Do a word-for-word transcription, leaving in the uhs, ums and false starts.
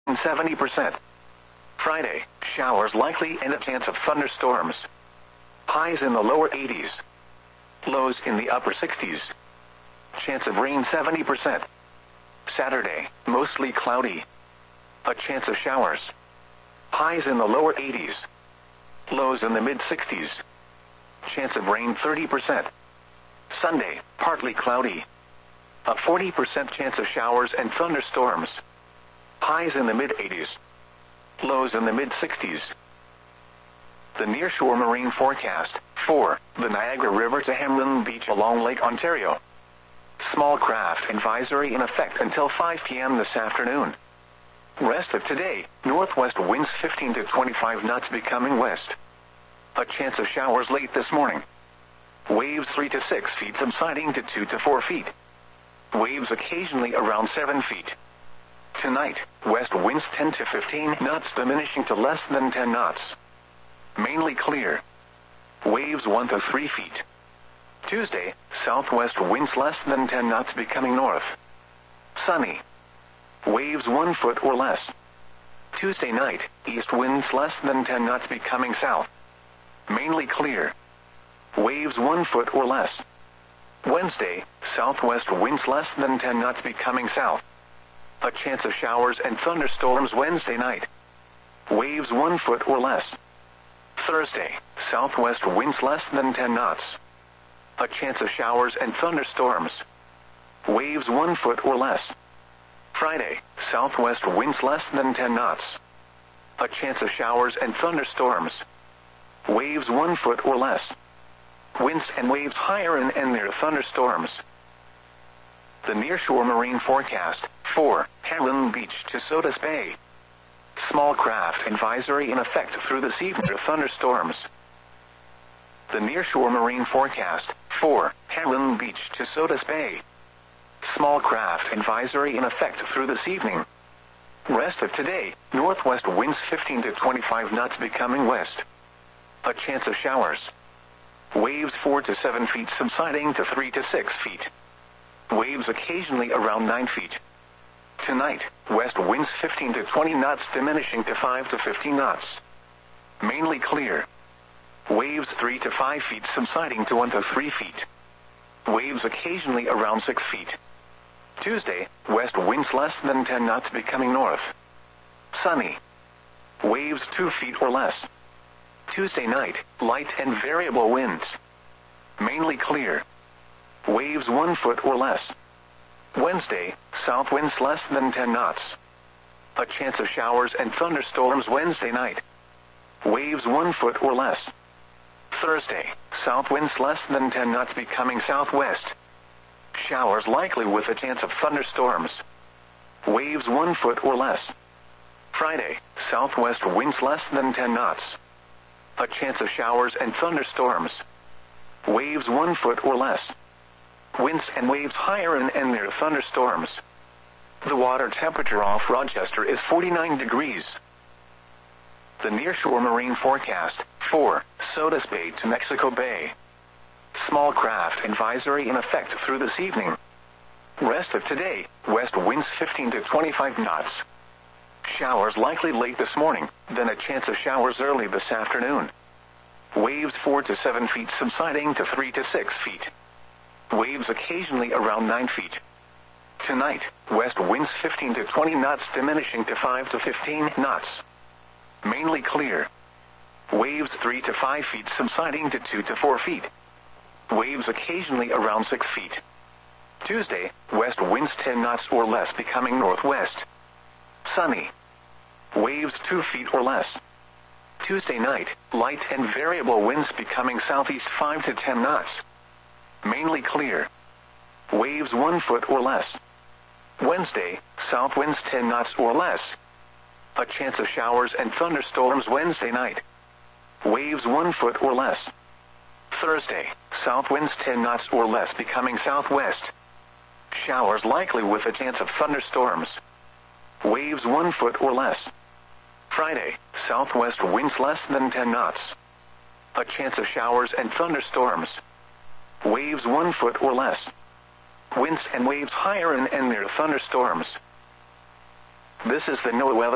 seventy percent. Friday, showers likely and a chance of thunderstorms. Highs in the lower eighties. Lows in the upper sixties. Chance of rain seventy percent. Saturday, mostly cloudy. A chance of showers. Highs in the lower eighties. Lows in the mid-sixties. Chance of rain thirty percent. Sunday, partly cloudy. A forty percent chance of showers and thunderstorms. Highs in the mid-eighties. Lows in the mid-sixties. The nearshore marine forecast for the Niagara River to Hamlin Beach along Lake Ontario. Small craft advisory in effect until five p.m. this afternoon. Rest of today, northwest winds fifteen to twenty-five knots becoming west. A chance of showers late this morning. Waves three to six feet subsiding to two to four feet. Waves occasionally around seven feet. Tonight, west winds ten to fifteen knots diminishing to less than ten knots. Mainly clear. Waves one to three feet. Tuesday, southwest winds less than ten knots becoming north. Sunny. Waves one foot or less. Tuesday night, east winds less than ten knots becoming south. Mainly clear. Waves one foot or less. Wednesday, southwest winds less than ten knots becoming south. A chance of showers and thunderstorms Wednesday night. Waves one foot or less. Thursday, southwest winds less than ten knots. A chance of showers and thunderstorms. Waves one foot or less. Friday, southwest winds less than ten knots. A chance of showers and thunderstorms. Waves one foot or less. Winds and waves higher and, and near thunderstorms. The nearshore marine forecast for Hamlin Beach to Sodus Bay. Small craft advisory in effect through this evening for thunderstorms. The nearshore marine forecast for Hamlin Beach to Sodus Bay. Small craft advisory in effect through this evening. Rest of today, northwest winds fifteen to twenty-five knots becoming west. A chance of showers. Waves four to seven feet subsiding to three to six feet. Waves occasionally around nine feet. Tonight, west winds fifteen to twenty knots diminishing to five to fifteen knots. Mainly clear. Waves three to five feet subsiding to one to three feet. Waves occasionally around six feet. Tuesday, west winds less than ten knots becoming north. Sunny. Waves two feet or less. Tuesday night, light and variable winds. Mainly clear. Waves one foot or less. Wednesday, south winds less than ten knots. A chance of showers and thunderstorms Wednesday night. Waves one foot or less. Thursday, south winds less than ten knots becoming southwest. Showers likely with a chance of thunderstorms. Waves one foot or less. Friday, southwest winds less than ten knots. A chance of showers and thunderstorms. Waves one foot or less. Winds and waves higher and, and near thunderstorms. The water temperature off Rochester is forty-nine degrees. The nearshore marine forecast for Sodus Bay to Mexico Bay. Small craft advisory in effect through this evening. Rest of today, west winds fifteen to twenty-five knots. Showers likely late this morning, then a chance of showers early this afternoon. Waves four to seven feet subsiding to three to six feet. Waves occasionally around nine feet. Tonight, west winds fifteen to twenty knots diminishing to five to fifteen knots. Mainly clear. Waves three to five feet subsiding to two to four feet. Waves occasionally around six feet. Tuesday, west winds ten knots or less becoming northwest. Sunny. Waves two feet or less. Tuesday night, light and variable winds becoming southeast five to ten knots. Mainly clear. Waves one foot or less. Wednesday, south winds ten knots or less. A chance of showers and thunderstorms Wednesday night. Waves one foot or less. Thursday, south winds ten knots or less becoming southwest. Showers likely with a chance of thunderstorms. Waves one foot or less. Friday, southwest winds less than ten knots. A chance of showers and thunderstorms. Waves one foot or less. Winds and waves higher and, and near thunderstorms. This is the NOAA weather.